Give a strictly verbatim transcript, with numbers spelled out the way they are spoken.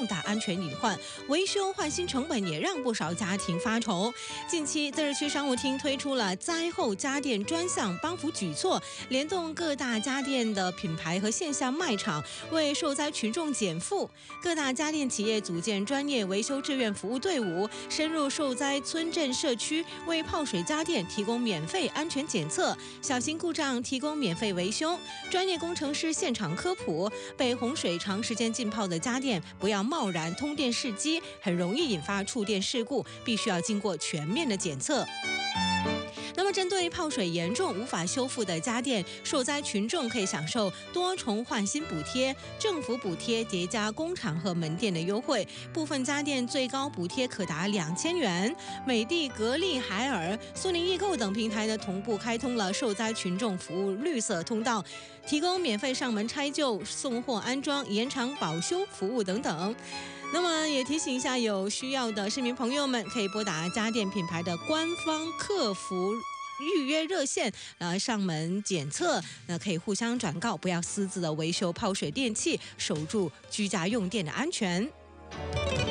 重大安全隐患，维修换新成本也让不少家庭发愁。近期，自治区商务厅推出了灾后家电专项帮扶举措，联动各大家电的品牌和线下卖场，为受灾群众减负。各大家电企业组建专业维修志愿服务队伍，深入受灾村镇社区，为泡水家电提供免费安全检测，小型故障提供免费维修，专业工程师现场科普，被洪水长时间浸泡的家电不要贸然通电试机，很容易引发触电事故，必须要经过全面的检测。那么，针对泡水严重无法修复的家电，受灾群众可以享受多重换新补贴、政府补贴叠加工厂和门店的优惠，部分家电最高补贴可达两千元。美的、格力、海尔、苏宁易购等平台呢，同步开通了受灾群众服务绿色通道，提供免费上门拆旧、送货安装、延长保修服务等等。那么也提醒一下，有需要的市民朋友们可以拨打家电品牌的官方客服预约热线，呃，上门检测，那可以互相转告，不要私自的维修泡水电器，守住居家用电的安全。